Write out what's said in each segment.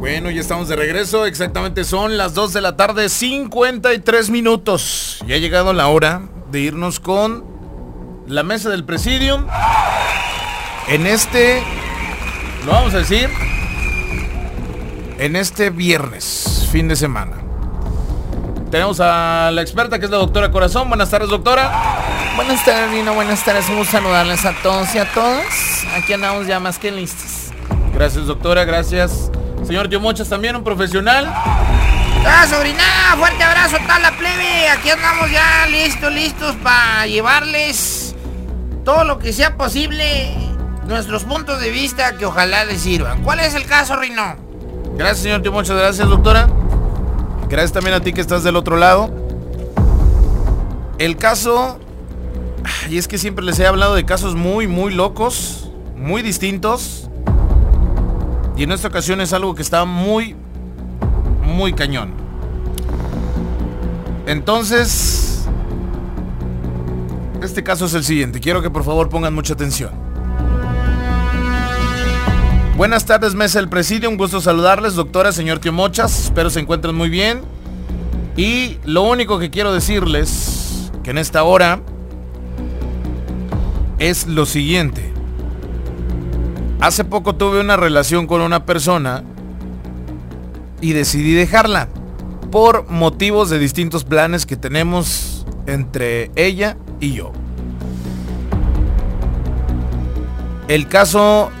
Bueno, ya estamos de regreso, exactamente son las 2 de la tarde, 53 minutos. Ya ha llegado la hora de irnos con la mesa del Presidium. En lo vamos a decir, en este viernes, fin de semana. Tenemos a la experta que es la doctora Corazón. Buenas tardes, doctora. Buenas tardes, Rino, buenas tardes, un gusto saludarles a todos y a todas. Aquí andamos ya más que listos. Gracias, doctora, gracias. Señor Tío Mochas, también un profesional. Sobrina, fuerte abrazo a toda la plebe. Aquí andamos ya listos para llevarles todo lo que sea posible, nuestros puntos de vista que ojalá les sirvan. ¿Cuál es el caso, Rino? Gracias, señor Tío Mochas, gracias, doctora. Gracias también a ti que estás del otro lado. El caso, y es que siempre les he hablado de casos muy locos, muy distintos. Y en esta ocasión es algo que está muy cañón. Entonces, este caso es el siguiente. Quiero que por favor pongan mucha atención. Buenas tardes, mesa del Presidio. Un gusto saludarles, doctora, señor Tío Mochas. Espero se encuentren muy bien. Y lo único que quiero decirles que en esta hora es lo siguiente. Hace poco tuve una relación con una persona y decidí dejarla por motivos de distintos planes que tenemos entre ella y yo. El caso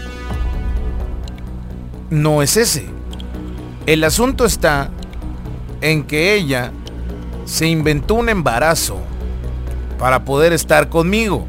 no es ese. El asunto está en que ella se inventó un embarazo para poder estar conmigo.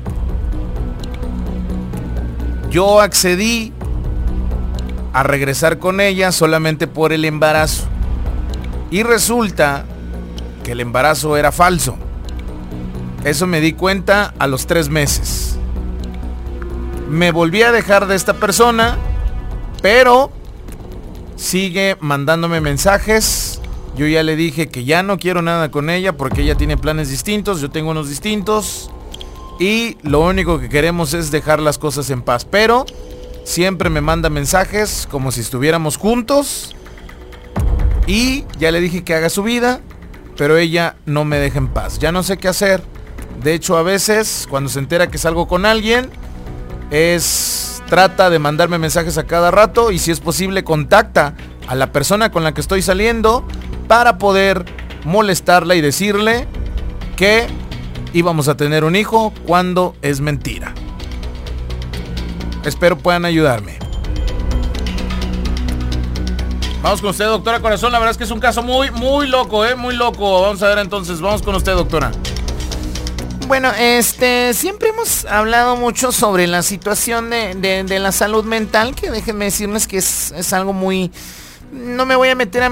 Yo accedí a regresar con ella solamente por el embarazo. Y resulta que el embarazo era falso. Eso me di cuenta a los 3 meses. Me volví a dejar de esta persona, pero sigue mandándome mensajes. Yo ya le dije que ya no quiero nada con ella porque ella tiene planes distintos, yo tengo unos distintos. Y lo único que queremos es dejar las cosas en paz. Pero siempre me manda mensajes como si estuviéramos juntos. Y ya le dije que haga su vida, pero ella no me deja en paz. Ya no sé qué hacer. De hecho, a veces, cuando se entera que salgo con alguien, trata de mandarme mensajes a cada rato. Y si es posible, contacta a la persona con la que estoy saliendo para poder molestarla y decirle que íbamos a tener un hijo cuando es mentira. Espero puedan ayudarme. Vamos con usted, doctora Corazón. La verdad es que es un caso muy loco, muy loco. Vamos a ver entonces, vamos con usted, doctora. Bueno, siempre hemos hablado mucho sobre la situación de la salud mental, que déjenme decirles que es algo muy... No me voy a meter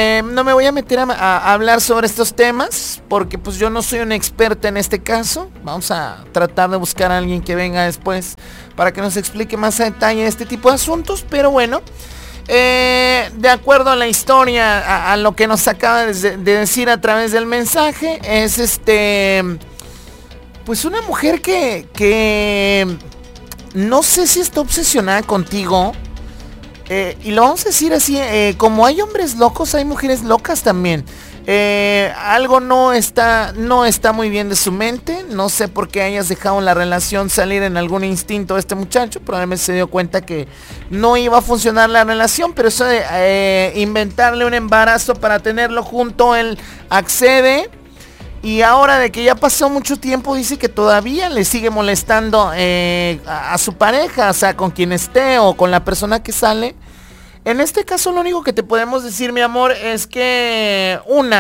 a hablar sobre estos temas porque pues yo no soy una experta en este caso. Vamos a tratar de buscar a alguien que venga después para que nos explique más a detalle este tipo de asuntos. Pero bueno, de acuerdo a la historia, a lo que nos acaba de decir a través del mensaje, es pues una mujer que no sé si está obsesionada contigo. Y lo vamos a decir así, como hay hombres locos, hay mujeres locas también. Algo no está muy bien de su mente. No sé por qué hayas dejado la relación salir en algún instinto de este muchacho. Probablemente se dio cuenta que no iba a funcionar la relación, pero eso de inventarle un embarazo para tenerlo junto, él accede. Y ahora de que ya pasó mucho tiempo, dice que todavía le sigue molestando a su pareja, o sea, con quien esté o con la persona que sale. En este caso lo único que te podemos decir, mi amor, es que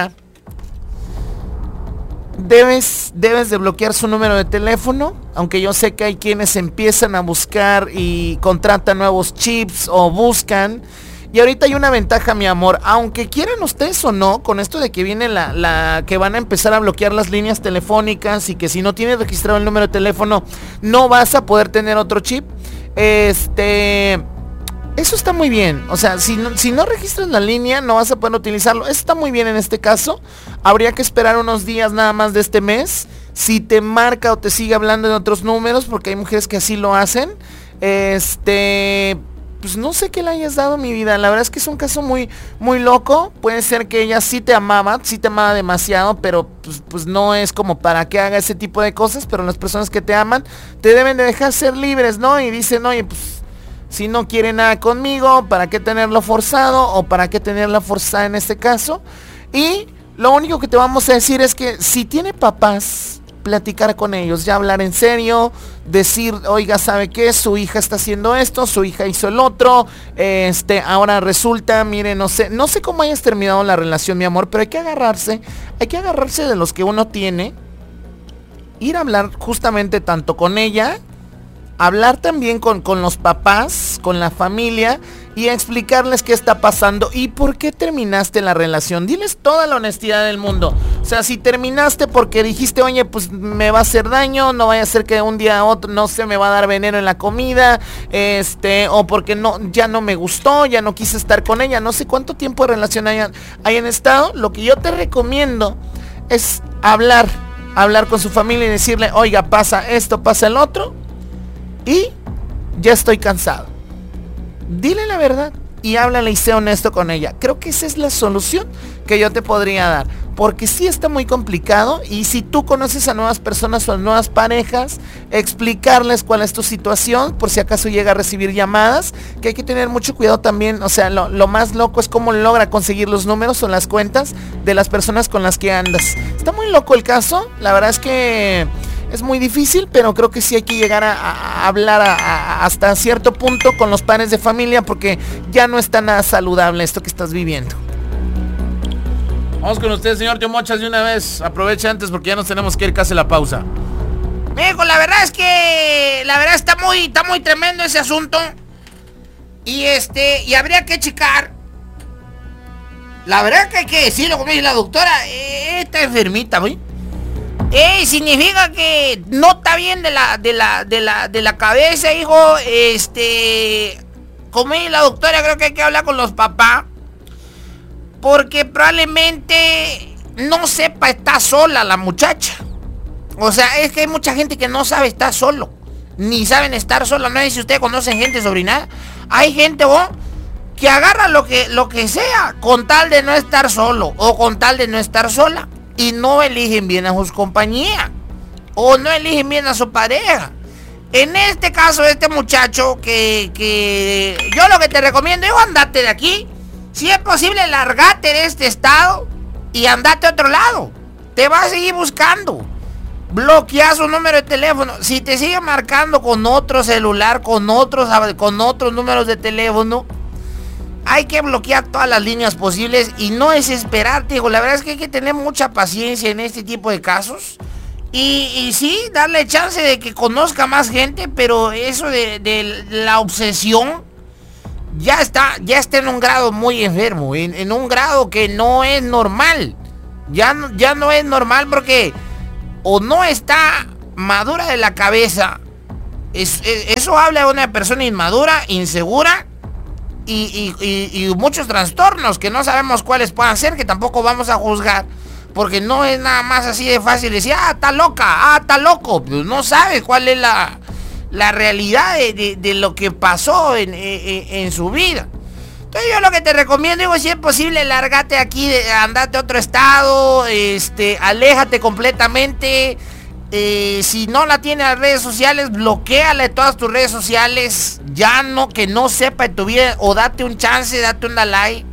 debes de bloquear su número de teléfono, aunque yo sé que hay quienes empiezan a buscar y contratan nuevos chips o buscan. Y ahorita hay una ventaja, mi amor, aunque quieran ustedes o no, con esto de que viene la que van a empezar a bloquear las líneas telefónicas y que si no tienes registrado el número de teléfono no vas a poder tener otro chip. Eso está muy bien. O sea, si no registras la línea no vas a poder utilizarlo. Eso está muy bien en este caso. Habría que esperar unos días nada más de este mes. Si te marca o te sigue hablando en otros números, porque hay mujeres que así lo hacen. pues no sé qué le hayas dado, mi vida. La verdad es que es un caso muy, muy loco. Puede ser que ella sí te amaba demasiado, pero pues no es como para que haga ese tipo de cosas. Pero las personas que te aman te deben de dejar ser libres, ¿no? Y dicen, oye, pues si no quiere nada conmigo, ¿para qué tenerlo forzado? O ¿para qué tenerla forzada en este caso? Y lo único que te vamos a decir es que si tiene papás, platicar con ellos, ya hablar en serio, decir, oiga, ¿sabe qué? Su hija está haciendo esto, su hija hizo el otro, ahora resulta, mire, no sé cómo hayas terminado la relación, mi amor, pero hay que agarrarse de los que uno tiene, ir a hablar justamente tanto con ella, hablar también con los papás, con la familia, y explicarles qué está pasando y por qué terminaste la relación. Diles toda la honestidad del mundo. O sea, si terminaste porque dijiste, oye, pues me va a hacer daño, no vaya a ser que un día a otro, no sé, me va a dar veneno en la comida, o porque ya no me gustó, ya no quise estar con ella, no sé cuánto tiempo de relación hayan estado. Lo que yo te recomiendo es hablar con su familia y decirle, oiga, pasa esto, pasa el otro, y ya estoy cansado. Dile la verdad y háblale y sé honesto con ella. Creo que esa es la solución que yo te podría dar, porque sí está muy complicado. Y si tú conoces a nuevas personas o a nuevas parejas, explicarles cuál es tu situación, por si acaso llega a recibir llamadas, que hay que tener mucho cuidado también. O sea, lo más loco es cómo logra conseguir los números o las cuentas de las personas con las que andas. Está muy loco el caso, la verdad es que es muy difícil, pero creo que sí hay que llegar a hablar hasta cierto punto con los padres de familia, porque ya no está nada saludable esto que estás viviendo. Vamos con usted, señor Tío Mochas, de una vez. Aproveche antes porque ya nos tenemos que ir casi a la pausa. Mijo, la verdad está muy tremendo ese asunto. Y habría que checar. La verdad que hay que decirlo, como dice la doctora, está enfermita, güey. Significa que no está bien de la cabeza, hijo. Como dice la doctora, creo que hay que hablar con los papás, porque probablemente no sepa estar sola la muchacha. O sea, es que hay mucha gente que no sabe estar solo, ni saben estar sola. No sé si ustedes conocen gente sobrinada. Hay gente, que agarra lo que sea con tal de no estar solo o con tal de no estar sola. Y no eligen bien a sus compañías, o no eligen bien a su pareja. En este caso, este muchacho que yo lo que te recomiendo es andate de aquí. Si es posible, largate de este estado y andate a otro lado. Te va a seguir buscando. Bloquea su número de teléfono. Si te sigue marcando con otro celular, con otros números de teléfono, hay que bloquear todas las líneas posibles y no desesperarte, hijo. La verdad es que hay que tener mucha paciencia en este tipo de casos. Y sí, darle chance de que conozca más gente, pero eso de la obsesión ya está en un grado muy enfermo, en un grado que no es normal. Ya no es normal, porque o no está madura de la cabeza. Eso habla de una persona inmadura, insegura, y muchos trastornos que no sabemos cuáles puedan ser, que tampoco vamos a juzgar, porque no es nada más así de fácil decir, está loca, está loco. Pues no sabes cuál es la realidad de lo que pasó en su vida. Entonces yo lo que te recomiendo, digo, si es posible, lárgate aquí, andate a otro estado, aléjate completamente. Si no la tienes en las redes sociales, bloquéale todas tus redes sociales. Que no sepa de tu vida, o date un chance, date un like.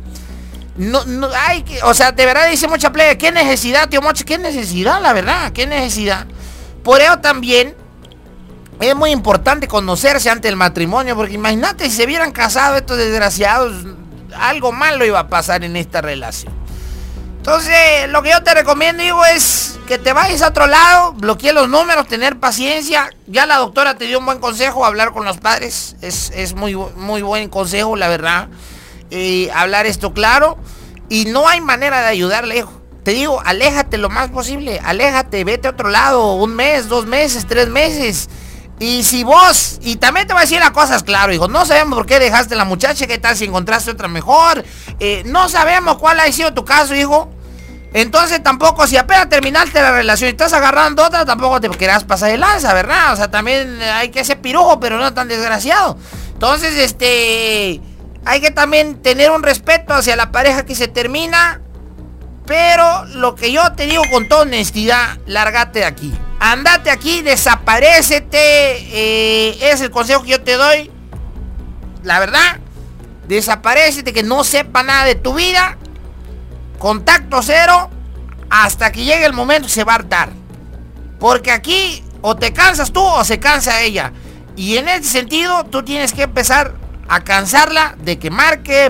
O sea, de verdad dice mucha plebe, ¿qué necesidad, tío Moche? ¿Qué necesidad, la verdad? ¿Qué necesidad? Por eso también es muy importante conocerse antes del matrimonio, porque imagínate si se hubieran casado estos desgraciados, algo malo iba a pasar en esta relación. Entonces, lo que yo te recomiendo, digo, es que te vayas a otro lado, bloquee los números, tener paciencia. Ya la doctora te dio un buen consejo, hablar con los padres. Es muy, muy buen consejo, la verdad. Hablar esto claro. Y no hay manera de ayudarle, hijo. Te digo, aléjate lo más posible. Aléjate, vete a otro lado. 1 mes, 2 meses, 3 meses. Y si vos, y también te voy a decir las cosas claro, hijo, no sabemos por qué dejaste a la muchacha, qué tal si encontraste otra mejor, no sabemos cuál ha sido tu caso, hijo. Entonces tampoco, si apenas terminaste la relación y estás agarrando otra, tampoco te querás pasar de lanza, ¿verdad? O sea, también hay que ser pirujo, pero no tan desgraciado. Entonces, hay que también tener un respeto hacia la pareja que se termina. Pero lo que yo te digo con toda honestidad, lárgate de aquí. Andate aquí, desaparécete. Es el consejo que yo te doy. La verdad, desaparécete, que no sepa nada de tu vida. Contacto cero. Hasta que llegue el momento se va a hartar. Porque aquí o te cansas tú o se cansa ella. Y en ese sentido tú tienes que empezar a cansarla de que marque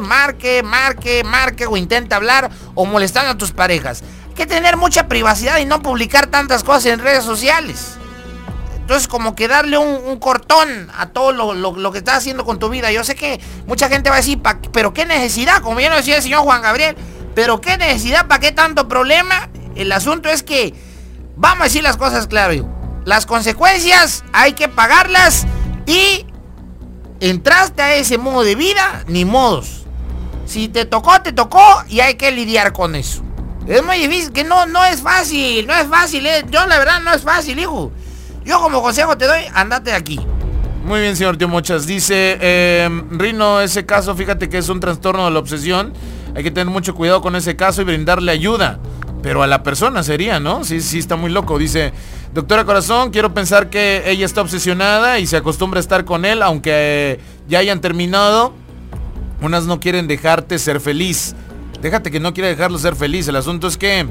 o intenta hablar o molestar a tus parejas. Hay que tener mucha privacidad y no publicar tantas cosas en redes sociales. Entonces como que darle un cortón a todo lo que estás haciendo con tu vida. Yo sé que mucha gente va a decir, pero qué necesidad, como ya nos decía el señor Juan Gabriel, pero qué necesidad, ¿para qué tanto problema? El asunto es que vamos a decir las cosas claro, hijo. Las consecuencias hay que pagarlas y entraste a ese modo de vida, ni modos. Si te tocó y hay que lidiar con eso. Es muy difícil, que no es fácil, Yo la verdad no es fácil, hijo. Yo como consejo te doy, andate de aquí. Muy bien, señor Tío Mochas. Dice, Rino, ese caso, fíjate que es un trastorno de la obsesión. Hay que tener mucho cuidado con ese caso y brindarle ayuda. Pero a la persona sería, ¿no? Sí, está muy loco. Dice, doctora Corazón, quiero pensar que ella está obsesionada y se acostumbra a estar con él, aunque ya hayan terminado. Unas no quieren dejarte ser feliz. Déjate que no quiere dejarlo ser feliz. El asunto es que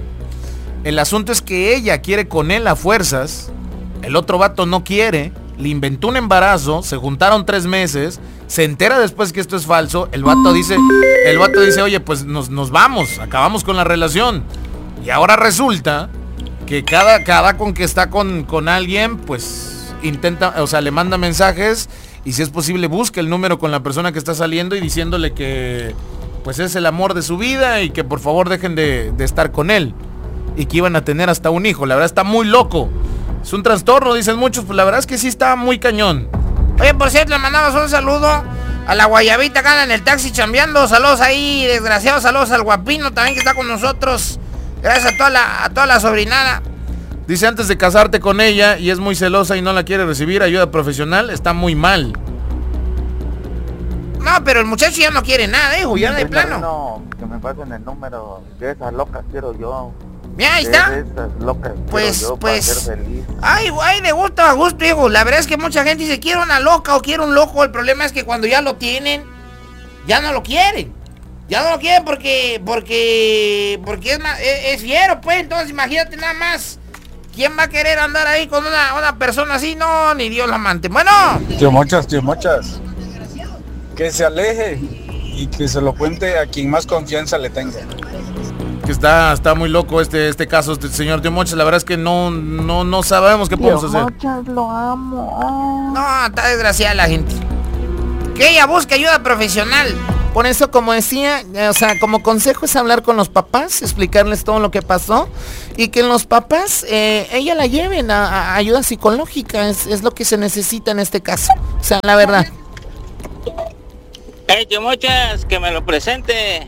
ella quiere con él a fuerzas. El otro vato no quiere. Le inventó un embarazo. Se juntaron 3 meses. Se entera después que esto es falso. El vato dice, oye, pues nos vamos. Acabamos con la relación. Y ahora resulta que cada con que está con alguien, pues intenta, o sea, le manda mensajes y si es posible busca el número con la persona que está saliendo y diciéndole que pues es el amor de su vida y que por favor dejen de estar con él y que iban a tener hasta un hijo. La verdad está muy loco. Es un trastorno, dicen muchos, pues la verdad es que sí está muy cañón. Oye, por cierto, le mandamos un saludo a la guayabita que anda en el taxi chambeando. Saludos ahí, desgraciados, saludos al guapino también que está con nosotros. Gracias a toda la sobrinada. Dice, antes de casarte con ella y es muy celosa y no la quiere recibir ayuda profesional, está muy mal. No, pero el muchacho ya no quiere nada, hijo, ya de plano. No, que me pasen el número de esas locas quiero yo. Mira, ahí está. De esas locas pues, quiero yo para ser feliz. Ay, de gusto a gusto, hijo. La verdad es que mucha gente dice, quiero una loca o quiero un loco. El problema es que cuando ya lo tienen, ya no lo quieren. Ya no lo quieren porque es fiero, pues. Entonces imagínate nada más. ¿Quién va a querer andar ahí con una persona así? No, ni Dios la mante. Bueno. Tío Mochas. Que se aleje y que se lo cuente a quien más confianza le tenga. Que está muy loco este caso, señor Tío Mochas. La verdad es que no sabemos qué podemos hacer. Tío Mochas, lo amo. No, está desgraciada la gente. Que ella busque ayuda profesional. Por eso, como decía, o sea, como consejo es hablar con los papás, explicarles todo lo que pasó y que los papás, ella la lleven a ayuda psicológica, es lo que se necesita en este caso. O sea, la verdad. Hey, Tío Mochas, que me lo presente,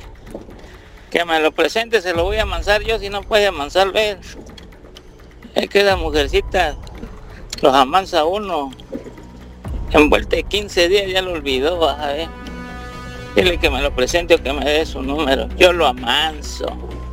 se lo voy a amansar yo, si no puede amansar, ver. Es que la mujercita los amansa uno, en vuelta de 15 días ya lo olvidó, vas a ver. Dile que me lo presente o que me dé su número. Yo lo amanso.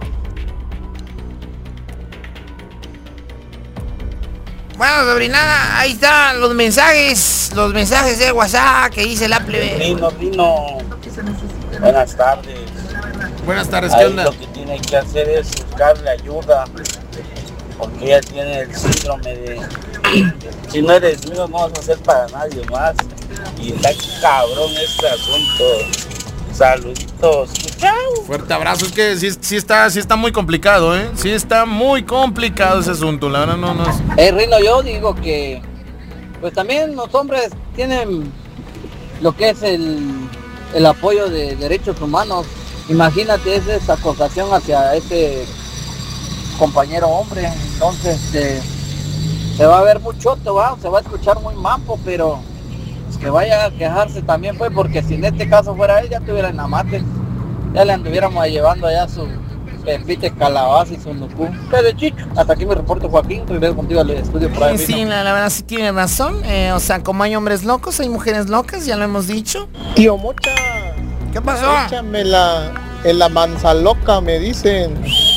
Bueno, sobrinada, ahí están los mensajes de WhatsApp que dice la plebe. Rino. Buenas tardes. Buenas tardes, ¿qué onda? Lo que tiene que hacer es buscarle ayuda. Porque ella tiene el síndrome de... Si no eres mío, no vas a ser para nadie más. Y está cabrón este asunto. Saluditos. Chao. Fuerte abrazo. Es que sí está muy complicado, ¿eh? Sí está muy complicado ese asunto. La verdad no es... Rino, yo digo que pues también los hombres tienen lo que es el apoyo de derechos humanos. Imagínate esa acusación hacia ese compañero hombre. Entonces se va a ver mucho, se va a escuchar muy mampo, pero que vaya a quejarse también, pues, porque si en este caso fuera él, ya tuviera en la mate, ya le anduviéramos llevando allá pepite, calabaza y sunucú. De chicho. Hasta aquí me reporto, Joaquín. Regreso contigo al estudio por ahí. Sí, la verdad sí tiene razón. O sea, como hay hombres locos, hay mujeres locas, ya lo hemos dicho. Tío Mocha, ¿Qué pasó? échamela en la manza loca, me dicen.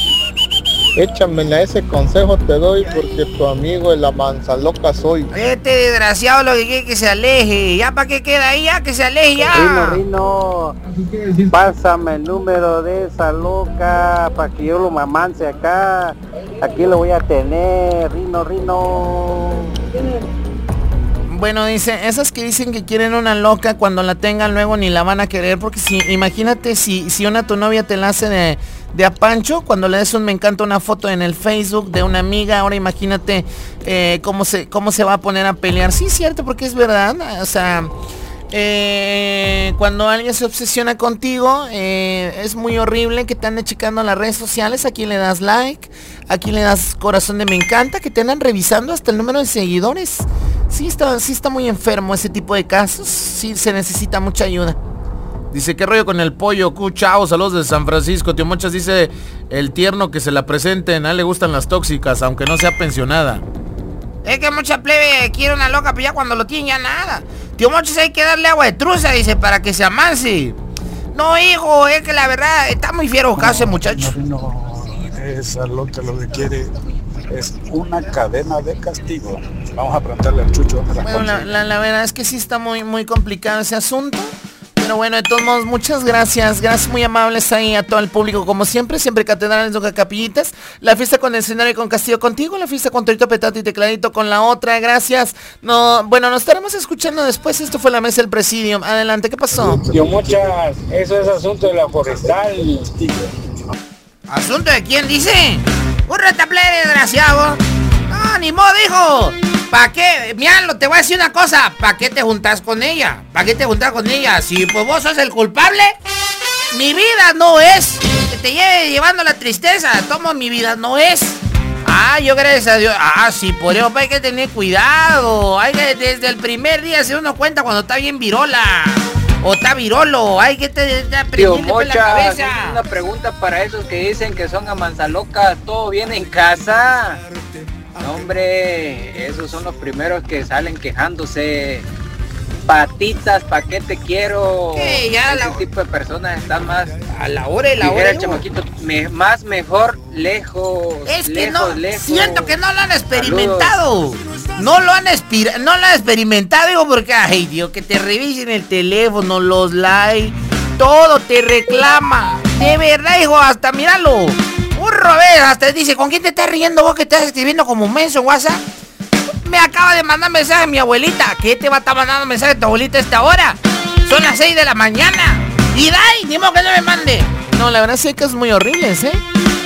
Échamela, ese consejo te doy porque tu amigo en la manza loca soy. Este desgraciado lo que quiere que se aleje. ¿Ya para qué queda ahí? Ya que se aleje ya. Rino, pásame el número de esa loca para que yo lo mamance acá. Aquí lo voy a tener, Rino. Bueno, dice, esas que dicen que quieren una loca, cuando la tengan luego ni la van a querer, porque si, imagínate si una tu novia te la hace de a pancho, cuando le des me encanta una foto en el Facebook de una amiga, ahora imagínate cómo se va a poner a pelear. Sí, cierto, porque es verdad, o sea, cuando alguien se obsesiona contigo, es muy horrible que te ande checando las redes sociales, aquí le das like, aquí le das corazón de me encanta, que te andan revisando hasta el número de seguidores. Sí está muy enfermo ese tipo de casos, sí se necesita mucha ayuda. Dice, ¿qué rollo con el pollo? Chao, saludos de San Francisco. Tío Mochas dice, el tierno que se la presenten, a él le gustan las tóxicas, aunque no sea pensionada. Es que mucha plebe quiere una loca, pero ya cuando lo tienen ya nada. Tío Mochas hay que darle agua de truza, dice, para que se amance. No, hijo, es que la verdad está muy fiero ese muchacho. No, esa loca lo que quiere es una cadena de castigo. Vamos a preguntarle al Chucho dónde la Bueno, la verdad es que sí está muy complicado ese asunto. Pero bueno, de todos modos, muchas gracias. Gracias muy amables ahí a todo el público. Como siempre catedrales, nunca capillitas. La fiesta con el escenario con Castillo contigo. La fiesta con Torito, Petate y Tecladito con la otra. Gracias. No, bueno, nos estaremos escuchando después. Esto fue la mesa del Presidium. Adelante, ¿qué pasó? Tío Mochas, eso es asunto de la forestal. ¿Asunto de quién dice? ¡Un retaplebe, desgraciado! No, ni modo, hijo. ¿Para qué? Míralo, te voy a decir una cosa. ¿Para qué te juntas con ella? ¿Para qué te juntas con ella? Si pues vos sos el culpable, mi vida no es que te lleve llevando la tristeza. Tomo, mi vida no es. Yo gracias a Dios. Sí, por eso hay que tener cuidado. Hay que desde el primer día se uno cuenta cuando está bien virola. O está virolo. Hay que te Tío Mocha, una pregunta para esos que dicen que son amansalocas. ¿Todo bien en casa? No, hombre, esos son los primeros que salen quejándose. Patitas, ¿pa' qué te quiero? Ya ese tipo de personas están más a la hora y la hora. El chamaquito, más mejor lejos. Es que lejos, no, lejos. siento que no lo han experimentado. No lo han experimentado, digo, porque ay Dios, que te revisen el teléfono, los likes, todo te reclama. De verdad, hijo, hasta míralo. Hasta dice, ¿con quién te estás riendo vos que estás escribiendo como un menso en WhatsApp? Me acaba de mandar mensaje mi abuelita. ¿Qué te va a estar mandando mensaje tu abuelita a esta hora? Son las 6 de la mañana. Y dai, ni modo que no me mande. No, la verdad sí hay cosas muy horribles,